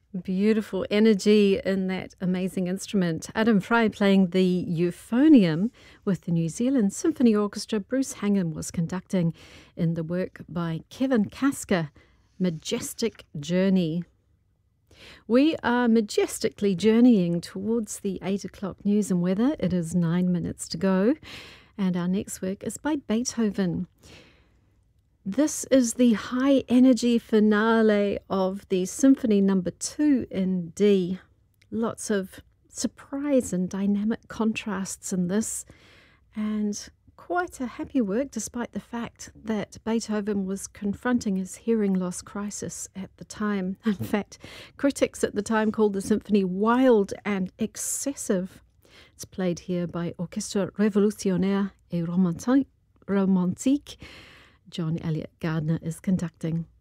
Beautiful energy in that amazing instrument. Adam Fry playing the euphonium with the New Zealand Symphony Orchestra. Bruce Hangham was conducting in the work by Kevin Kasker, Majestic Journey. We are majestically journeying towards the 8 o'clock news and weather. It is 9 minutes to go, and our next work is by Beethoven. This is the high energy finale of the Symphony No. 2 in D. Lots of surprise and dynamic contrasts in this, and quite a happy work despite the fact that Beethoven was confronting his hearing loss crisis at the time. In fact, critics at the time called the symphony wild and excessive. It's played here by Orchestre Révolutionnaire et Romantique. John Elliott Gardner is conducting.